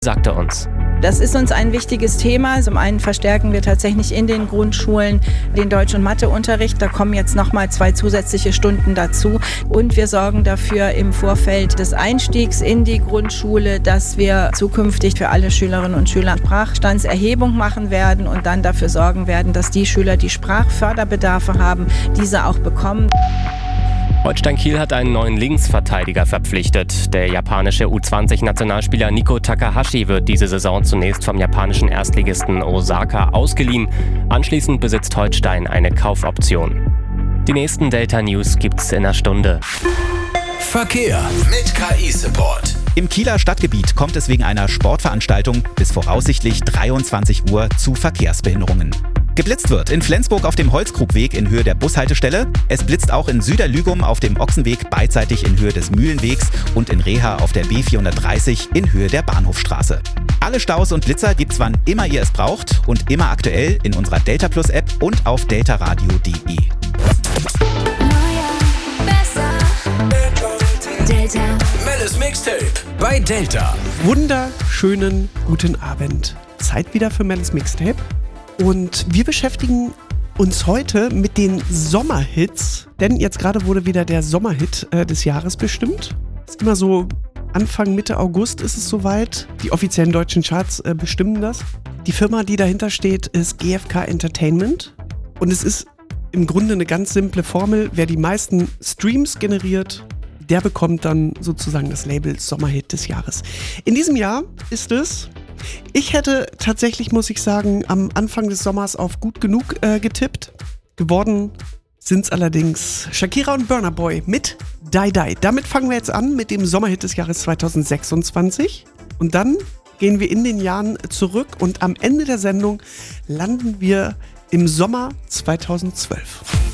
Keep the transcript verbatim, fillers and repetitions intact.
sagte uns. Das ist uns ein wichtiges Thema. Zum einen verstärken wir tatsächlich in den Grundschulen den Deutsch- und Matheunterricht. Da kommen jetzt nochmal zwei zusätzliche Stunden dazu. Und wir sorgen dafür im Vorfeld des Einstiegs in die Grundschule, dass wir zukünftig für alle Schülerinnen und Schüler Sprachstandserhebung machen werden und dann dafür sorgen werden, dass die Schüler, die Sprachförderbedarfe haben, diese auch bekommen. Holstein Kiel hat einen neuen Linksverteidiger verpflichtet. Der japanische U zwanzig Nationalspieler Nico Takahashi wird diese Saison zunächst vom japanischen Erstligisten Osaka ausgeliehen. Anschließend besitzt Holstein eine Kaufoption. Die nächsten Delta News gibt's in einer Stunde. Verkehr mit K I-Support. Im Kieler Stadtgebiet kommt es wegen einer Sportveranstaltung bis voraussichtlich dreiundzwanzig Uhr zu Verkehrsbehinderungen. Geblitzt wird in Flensburg auf dem Holzkrugweg in Höhe der Bushaltestelle. Es blitzt auch in Süderlügum auf dem Ochsenweg beidseitig in Höhe des Mühlenwegs und in Reha auf der B vierhundertdreißig in Höhe der Bahnhofstraße. Alle Staus und Blitzer gibt's wann immer ihr es braucht und immer aktuell in unserer Delta Plus App und auf deltaradio punkt de. Delta. Mellis Mixtape bei Delta. Wunderschönen guten Abend. Zeit wieder für Mellis Mixtape. Und wir beschäftigen uns heute mit den Sommerhits, denn jetzt gerade wurde wieder der Sommerhit äh, des Jahres bestimmt. Ist immer so Anfang, Mitte August ist es soweit. Die offiziellen deutschen Charts äh, bestimmen das. Die Firma, die dahinter steht, ist G F K Entertainment. Und es ist im Grunde eine ganz simple Formel. Wer die meisten Streams generiert, der bekommt dann sozusagen das Label Sommerhit des Jahres. In diesem Jahr ist es... Ich hätte tatsächlich, muss ich sagen, am Anfang des Sommers auf Gut Genug äh, getippt. Geworden sind es allerdings Shakira und Burna Boy mit Die Die. Damit fangen wir jetzt an mit dem Sommerhit des Jahres zweitausendsechsundzwanzig. Und dann gehen wir in den Jahren zurück und am Ende der Sendung landen wir im Sommer zweitausendzwölf.